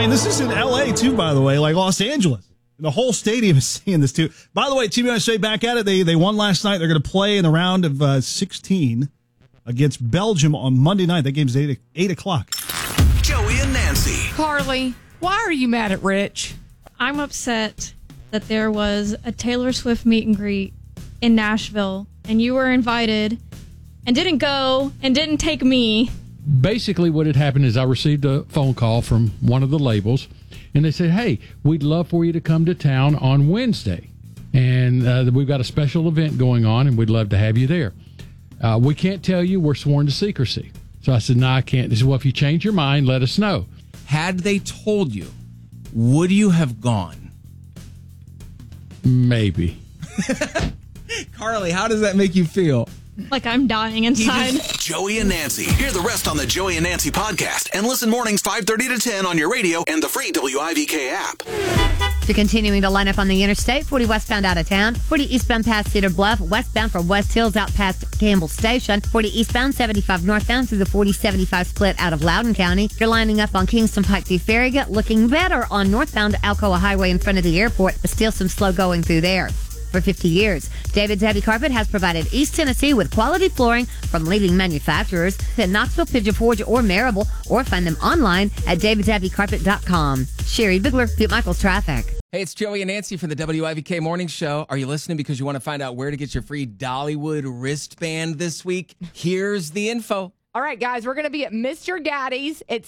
mean, this is in L.A. too, by the way, like Los Angeles. The whole stadium is seeing this too. By the way, Team USA back at it. They won last night. They're going to play in the round of 16 against Belgium on Monday night. That game's 8 o'clock. Joey and Nancy. Carly, why are you mad at Rich? I'm upset that there was a Taylor Swift meet and greet in Nashville, and you were invited and didn't go and didn't take me. Basically, what had happened is I received a phone call from one of the labels, and they said, hey, we'd love for you to come to town on Wednesday. And we've got a special event going on, and we'd love to have you there. We can't tell you. We're sworn to secrecy. So I said, no, I can't. They said, well, if you change your mind, let us know. Had they told you, would you have gone? Maybe. Carly, how does that make you feel? Like I'm dying inside. Joey and Nancy. Hear the rest on the Joey and Nancy podcast and listen mornings 5:30 to 10 on your radio and the free WIVK app. So continuing to line up on the interstate, 40 westbound out of town, 40 eastbound past Cedar Bluff, westbound from West Hills out past Campbell Station, 40 eastbound, 75 northbound through the 40-75 split out of Loudoun County. You're lining up on Kingston Pike through Farragut, looking better on northbound Alcoa Highway in front of the airport, but still some slow going through there. For 50 years, David's Heavy Carpet has provided East Tennessee with quality flooring from leading manufacturers at Knoxville, Pigeon Forge, or Marable, or find them online at davidsheavycarpet.com. Sherry Bigler, Butte Michaels Traffic. Hey, it's Joey and Nancy for the WIVK Morning Show. Are you listening because you want to find out where to get your free Dollywood wristband this week? Here's the info. All right, guys, we're going to be at Mr. Gaddy's at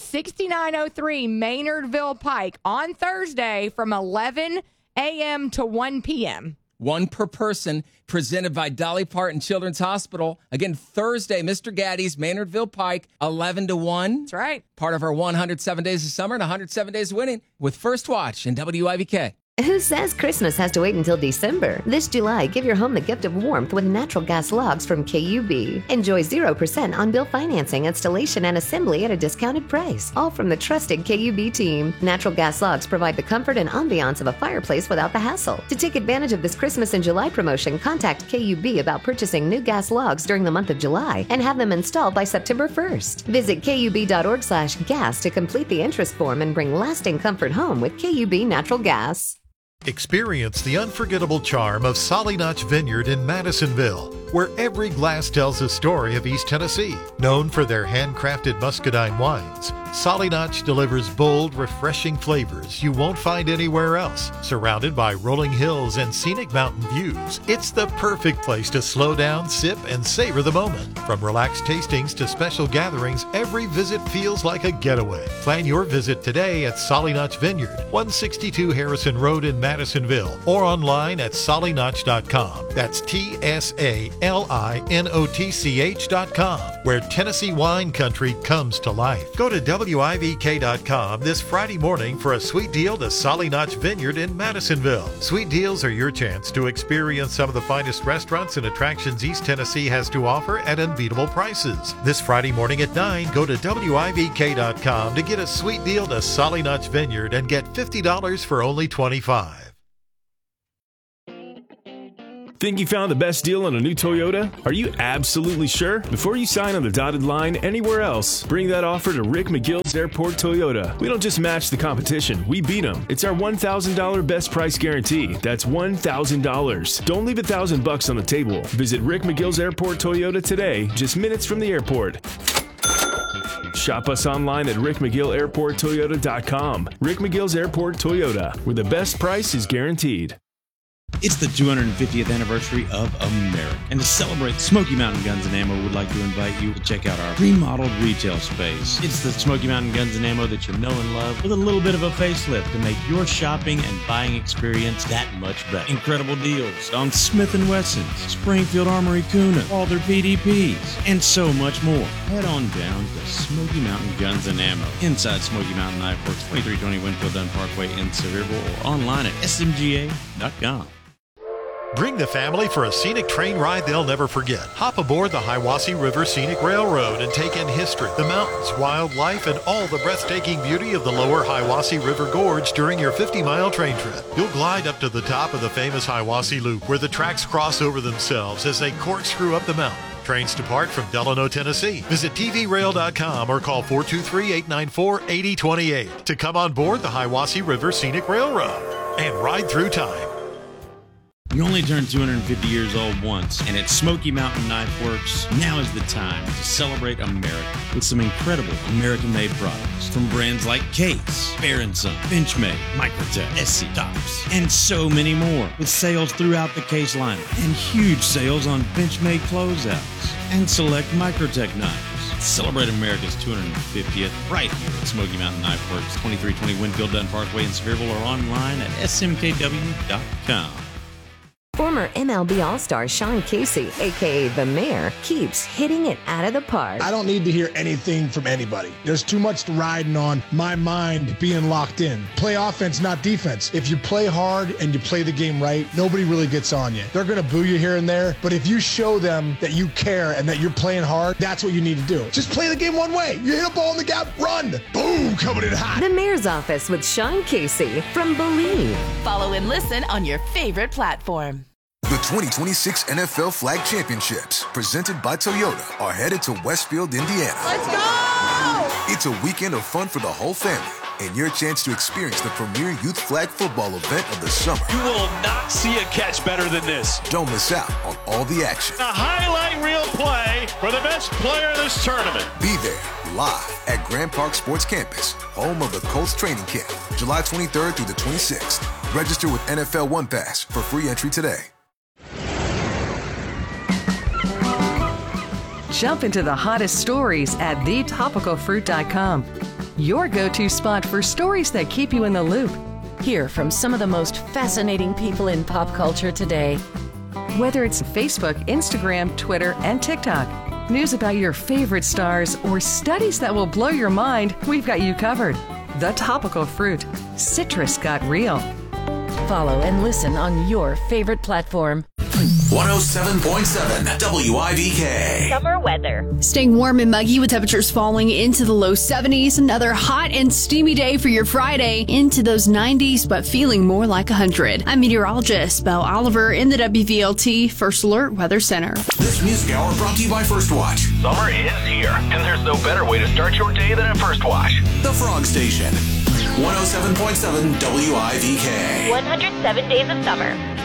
6903 Maynardville Pike on Thursday from 11 a.m. to 1 p.m. One per person, presented by Dolly Parton Children's Hospital. Again, Thursday, Mr. Gaddy's, Maynardville Pike, 11 to 1. That's right. Part of our 107 Days of Summer and 107 Days of Winning with First Watch and WIVK. Who says Christmas has to wait until December? This July, give your home the gift of warmth with natural gas logs from KUB. Enjoy 0% on-bill financing, installation, and assembly at a discounted price. All from the trusted KUB team. Natural gas logs provide the comfort and ambiance of a fireplace without the hassle. To take advantage of this Christmas in July promotion, contact KUB about purchasing new gas logs during the month of July and have them installed by September 1st. Visit KUB.org/gas to complete the interest form and bring lasting comfort home with KUB Natural Gas. Experience the unforgettable charm of Solly Notch Vineyard in Madisonville, where every glass tells a story of East Tennessee. Known for their handcrafted muscadine wines, Solly Notch delivers bold, refreshing flavors you won't find anywhere else. Surrounded by rolling hills and scenic mountain views, it's the perfect place to slow down, sip, and savor the moment. From relaxed tastings to special gatherings, every visit feels like a getaway. Plan your visit today at Solly Notch Vineyard, 162 Harrison Road in Madisonville, or online at sollynotch.com. That's TSALINOTCH.com, where Tennessee wine country comes to life. Go to WIVK.com this Friday morning for a sweet deal to Solly Notch Vineyard in Madisonville. Sweet deals are your chance to experience some of the finest restaurants and attractions East Tennessee has to offer at unbeatable prices. This Friday morning at 9, go to WIVK.com to get a sweet deal to Solly Notch Vineyard and get $50 for only $25. Think you found the best deal on a new Toyota? Are you absolutely sure? Before you sign on the dotted line anywhere else, bring that offer to Rick McGill's Airport Toyota. We don't just match the competition, we beat them. It's our $1,000 best price guarantee. That's $1,000. Don't leave $1,000 on the table. Visit Rick McGill's Airport Toyota today, just minutes from the airport. Shop us online at rickmcgillairporttoyota.com. Rick McGill's Airport Toyota, where the best price is guaranteed. It's the 250th anniversary of America. And to celebrate, Smoky Mountain Guns & Ammo would like to invite you to check out our remodeled retail space. It's the Smoky Mountain Guns & Ammo that you know and love, with a little bit of a facelift to make your shopping and buying experience that much better. Incredible deals on Smith & Wessons, Springfield Armory Kuna, Walther PDPs, and so much more. Head on down to Smoky Mountain Guns & Ammo, inside Smoky Mountain Knife Works, 2320 Winfield Dunn Parkway in Sevierville, or online at smga.com. Bring the family for a scenic train ride they'll never forget. Hop aboard the Hiwassee River Scenic Railroad and take in history, the mountains, wildlife, and all the breathtaking beauty of the lower Hiwassee River Gorge during your 50-mile train trip. You'll glide up to the top of the famous Hiwassee Loop, where the tracks cross over themselves as they corkscrew up the mountain. Trains depart from Delano, Tennessee. Visit tvrail.com or call 423-894-8028 to come on board the Hiwassee River Scenic Railroad and ride through time. You only turn 250 years old once, and at Smoky Mountain Knife Works, now is the time to celebrate America with some incredible American-made products from brands like Case, Bear & Son, Benchmade, Microtech, SC Tops, and so many more, with sales throughout the Case lineup and huge sales on Benchmade closeouts and select Microtech knives. Celebrate America's 250th right here at Smoky Mountain Knife Works, 2320 Winfield Dunn Parkway in Sevierville, or online at smkw.com. Former MLB All-Star Sean Casey, a.k.a. The Mayor, keeps hitting it out of the park. I don't need to hear anything from anybody. There's too much riding on my mind being locked in. Play offense, not defense. If you play hard and you play the game right, nobody really gets on you. They're going to boo you here and there, but if you show them that you care and that you're playing hard, that's what you need to do. Just play the game one way. You hit a ball in the gap, run. Boom, coming in hot. The Mayor's Office with Sean Casey from Believe. Follow and listen on your favorite platform. The 2026 NFL Flag Championships, presented by Toyota, are headed to Westfield, Indiana. Let's go! It's a weekend of fun for the whole family and your chance to experience the premier youth flag football event of the summer. You will not see a catch better than this. Don't miss out on all the action. A highlight reel play for the best player in this tournament. Be there live at Grand Park Sports Campus, home of the Colts training camp, July 23rd through the 26th. Register with NFL One Pass for free entry today. Jump into the hottest stories at thetopicalfruit.com. Your go-to spot for stories that keep you in the loop. Hear from some of the most fascinating people in pop culture today. Whether it's Facebook, Instagram, Twitter, and TikTok, news about your favorite stars, or studies that will blow your mind, we've got you covered. The Topical Fruit. Citrus got real. Follow and listen on your favorite platform. 107.7 WIVK. Summer weather. Staying warm and muggy with temperatures falling into the low 70s. Another hot and steamy day for your Friday. Into those 90s, but feeling more like 100. I'm meteorologist Belle Oliver in the WVLT First Alert Weather Center. This music hour brought to you by First Watch. Summer is here, and there's no better way to start your day than a First Watch. The Frog Station. 107.7 WIVK. 107 days of summer.